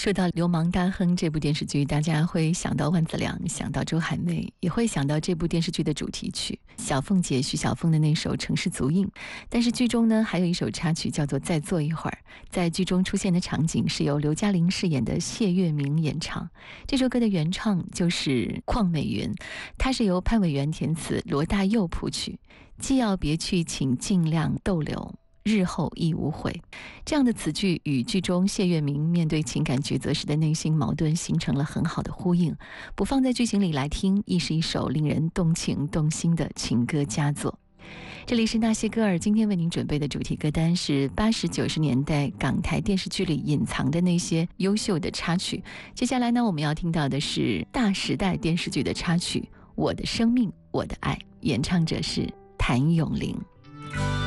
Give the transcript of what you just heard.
说到《流氓大亨》这部电视剧，大家会想到万梓良，想到周海媚，也会想到这部电视剧的主题曲小凤姐徐小凤的那首《城市足印》。但是剧中呢，还有一首插曲叫做《再坐一会儿》，在剧中出现的场景是由刘嘉玲饰演的谢月明演唱。这首歌的原唱就是邝美云，它是由潘伟元填词，罗大佑谱曲。既要别去，请尽量逗留，日后亦无悔。这样的词句与剧中谢月明面对情感抉择时的内心矛盾形成了很好的呼应，不放在剧情里来听，亦是一首令人动情动心的情歌佳作。这里是那些歌儿，今天为您准备的主题歌单是80、90年代港台电视剧里隐藏的那些优秀的插曲。接下来呢，我们要听到的是大时代电视剧的插曲《我的生命我的爱》，演唱者是谭咏麟。